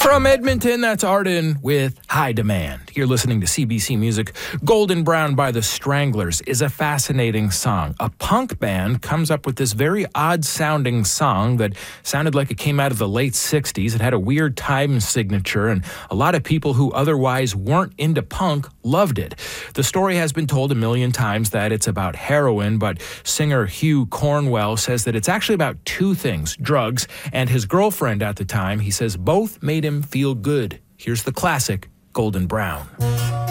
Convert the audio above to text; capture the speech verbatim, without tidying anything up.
From Edmonton, that's Arden with High Demand. You're listening to C B C Music. Golden Brown by the Stranglers is a fascinating song. A punk band comes up with this very odd-sounding song that sounded like it came out of the late sixties. It had a weird time signature, and a lot of people who otherwise weren't into punk loved it. The story has been told a million times that it's about heroin, but singer Hugh Cornwell says that it's actually about two things, drugs and his girlfriend at the time. He says both made him feel good. Here's the classic Golden Brown.